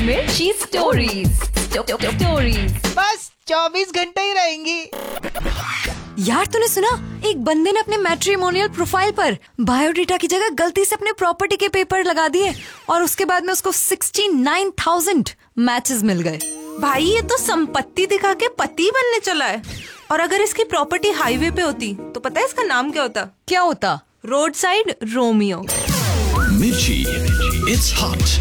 मिर्ची स्टोरीज। बस 24 घंटे ही रहेंगी। यार तूने सुना, एक बंदे ने अपने मैट्रिमोनियल प्रोफाइल पर बायोडेटा की जगह गलती से अपने प्रॉपर्टी के पेपर लगा दिए और उसके बाद में उसको 69,000 मैचेस मिल गए। भाई ये तो संपत्ति दिखा के पति बनने चला है। और अगर इसकी प्रॉपर्टी हाईवे पे होती तो पता है इसका नाम क्या होता? क्या होता? Road side Romeo. Mirchi, it's hot.